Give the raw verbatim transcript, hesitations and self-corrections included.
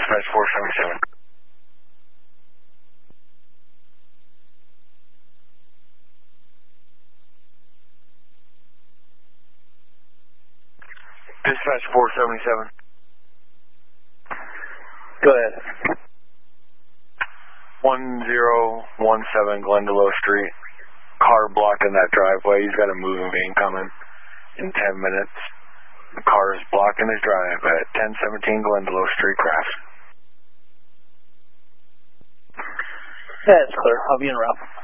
Dispatch four seventy-seven. Dispatch four seventy-seven. Go ahead. one zero one seven Glendalough Street. Car blocking that driveway. He's got a moving van coming in ten minutes. The car is blocking his drive at ten seventeen Glendalough Street, Crafts. Yeah, it's clear. I'll be in route.